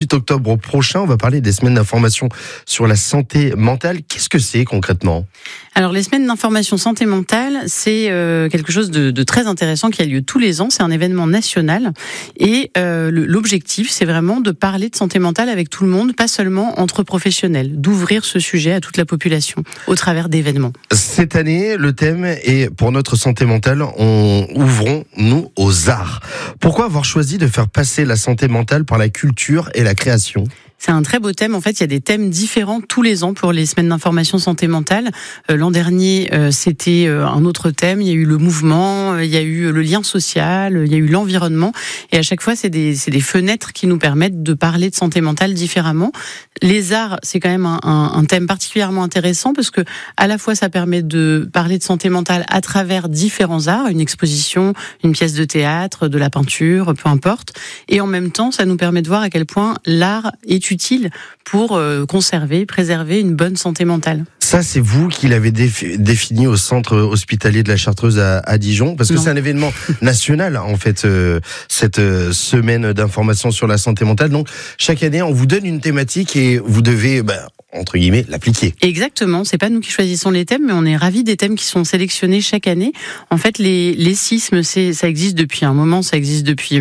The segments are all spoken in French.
18 octobre prochain. On va parler des semaines d'information sur la santé mentale. Qu'est-ce que c'est concrètement ? Alors les semaines d'information santé mentale, c'est quelque chose de très intéressant qui a lieu tous les ans. C'est un événement national et l'objectif, c'est vraiment de parler de santé mentale avec tout le monde, pas seulement entre professionnels, d'ouvrir ce sujet à toute la population au travers d'événements. Cette année, le thème est pour notre santé mentale, ouvrons-nous aux arts. Pourquoi avoir choisi de faire passer la santé mentale par la culture et la création ? C'est un très beau thème. En fait, il y a des thèmes différents tous les ans pour les semaines d'information santé mentale. L'an dernier, c'était un autre thème. Il y a eu le mouvement, il y a eu le lien social, il y a eu l'environnement. Et à chaque fois, c'est des fenêtres qui nous permettent de parler de santé mentale différemment. Les arts, c'est quand même un thème particulièrement intéressant parce que à la fois, ça permet de parler de santé mentale à travers différents arts, une exposition, une pièce de théâtre, de la peinture, peu importe. Et en même temps, ça nous permet de voir à quel point l'art est utile pour conserver, préserver une bonne santé mentale. Ça, c'est vous qui l'avez défini au centre hospitalier de la Chartreuse à Dijon, parce que c'est un événement national, en fait, cette semaine d'information sur la santé mentale. Donc, chaque année, on vous donne une thématique et vous devez, entre guillemets, l'appliquer. Exactement. C'est pas nous qui choisissons les thèmes, mais on est ravis des thèmes qui sont sélectionnés chaque année. En fait, les sismes, ça existe depuis un moment, ça existe depuis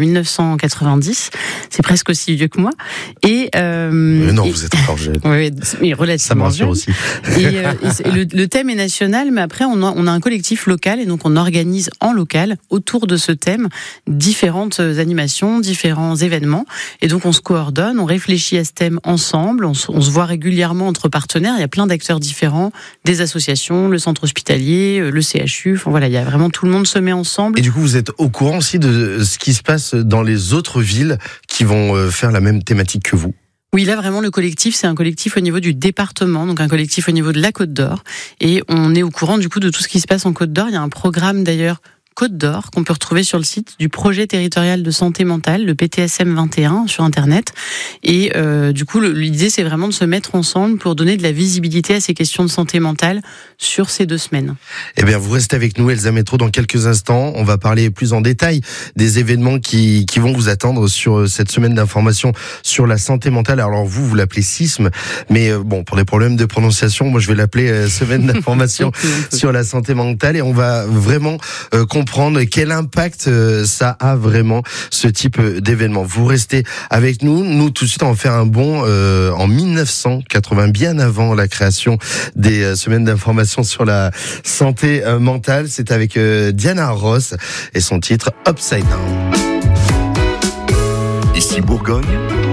1990. C'est presque aussi vieux que moi. Et vous êtes encore jeune. Oui, mais relativement jeune. Ça m'assure aussi. Et le thème est national, mais après on a un collectif local et donc on organise en local autour de ce thème différentes animations, différents événements. Et donc on se coordonne, on réfléchit à ce thème ensemble, on se voit régulièrement entre partenaires. Il y a plein d'acteurs différents, des associations, le centre hospitalier, le CHU. Enfin voilà, il y a vraiment tout le monde se met ensemble. Et du coup, vous êtes au courant aussi de ce qui se passe dans les autres villes qui vont faire la même thématique que vous ? Oui, là vraiment le collectif, c'est un collectif au niveau du département, donc un collectif au niveau de la Côte d'Or. Et on est au courant du coup de tout ce qui se passe en Côte d'Or. Il y a un programme d'ailleurs Côte d'Or qu'on peut retrouver sur le site du projet territorial de santé mentale, le PTSM 21 sur Internet. Et du coup, l'idée c'est vraiment de se mettre ensemble pour donner de la visibilité à ces questions de santé mentale sur ces 2 semaines. Eh bien, vous restez avec nous, Elsa Métro, dans quelques instants. On va parler plus en détail des événements qui vont vous attendre sur cette semaine d'information sur la santé mentale. Alors vous l'appelez sisme, mais pour des problèmes de prononciation, moi je vais l'appeler semaine d'information sur la santé mentale. Et on va vraiment comprendre quel impact ça a vraiment, ce type d'événement. Vous restez avec nous. Nous, tout de suite, on va faire un bond en 1980, bien avant la création des semaines d'information sur la santé mentale. C'est avec Diana Ross et son titre Upside Down. Ici Bourgogne,